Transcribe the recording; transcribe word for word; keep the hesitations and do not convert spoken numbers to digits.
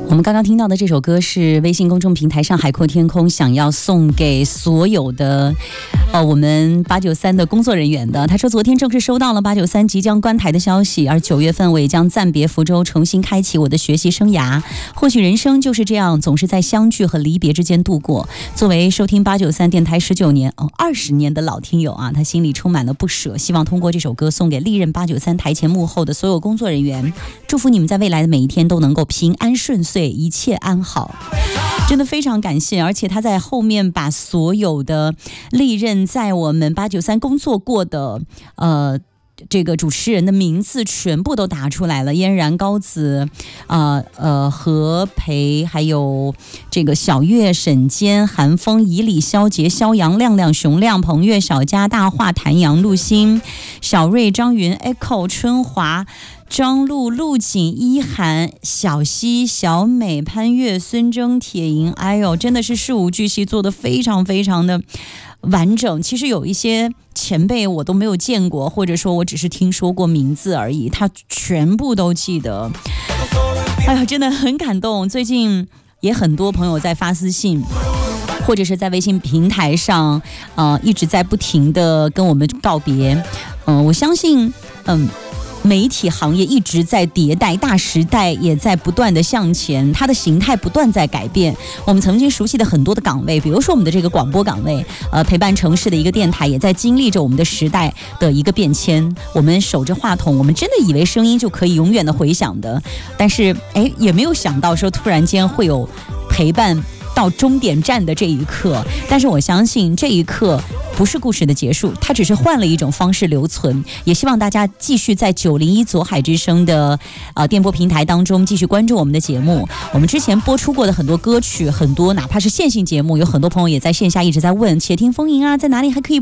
我们刚刚听到的这首歌是微信公众平台上海阔天空想要送给所有的呃，我们八九三的工作人员的。他说昨天正式收到了八九三即将关台的消息，而九月份我也将暂别福州，重新开启我的学习生涯。或许人生就是这样，总是在相聚和离别之间度过。作为收听八九三电台十九年哦二十年的老听友啊，他心里充满了不舍，希望通过这首歌送给历任八九三台前幕后的所有工作人员，祝福你们在未来的每一天都能够平安顺遂，一切安好。真的非常感谢，而且他在后面把所有的历任在我们八九三工作过的呃这个主持人的名字全部都打出来了，嫣然、高子、呃呃何培，还有这个小月、沈坚、韩风、以礼、肖杰、肖阳、亮亮、熊亮、彭越、小佳、大话、谭阳、陆星、小瑞、张云、Echo、春华、张璐、陆锦、一涵、小西、小美、潘越、孙峥、铁银。哎呦，真的是事无巨细，做得非常非常的完整。其实有一些前辈我都没有见过，或者说我只是听说过名字而已，他全部都记得。哎呀，真的很感动。最近也很多朋友在发私信，或者是在微信平台上呃，一直在不停的跟我们告别。嗯、呃，我相信嗯。媒体行业一直在迭代，大时代也在不断的向前，它的形态不断在改变。我们曾经熟悉的很多的岗位，比如说我们的这个广播岗位，呃，陪伴城市的一个电台，也在经历着我们的时代的一个变迁。我们守着话筒，我们真的以为声音就可以永远的回响的，但是哎，也没有想到说突然间会有陪伴到终点站的这一刻。但是我相信这一刻不是故事的结束，它只是换了一种方式留存。也希望大家继续在九零一左海之声的呃电波平台当中继续关注我们的节目。我们之前播出过的很多歌曲，很多哪怕是线性节目，有很多朋友也在线下一直在问且听风吟啊，在哪里还可以